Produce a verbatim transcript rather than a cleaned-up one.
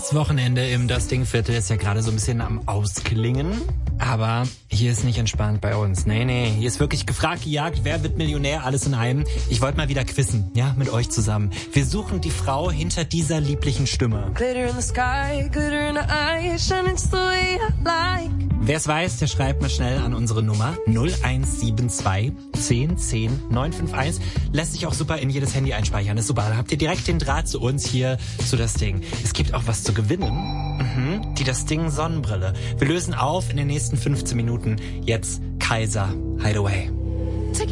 Das Wochenende im Das Ding-Viertel ist ja gerade so ein bisschen am Ausklingen. Aber hier ist nicht entspannt bei uns. Nee, nee, hier ist wirklich gefragt, gejagt, wer wird Millionär, alles in einem. Ich wollte mal wieder quizzen, ja, mit euch zusammen. Wir suchen die Frau hinter dieser lieblichen Stimme. Glitter in the sky, glitter in the eye, shining just the way I like. Wer es weiß, der schreibt mal schnell an unsere Nummer null eins sieben zwei zehn zehn neun fünf eins. Lässt sich auch super in jedes Handy einspeichern. Ist super. Da habt ihr direkt den Draht zu uns hier, zu Das Ding. Es gibt auch was zu gewinnen. Mhm. Die Das Ding Sonnenbrille. Wir lösen auf in den nächsten fünfzehn Minuten. Jetzt Kaiser Hideaway.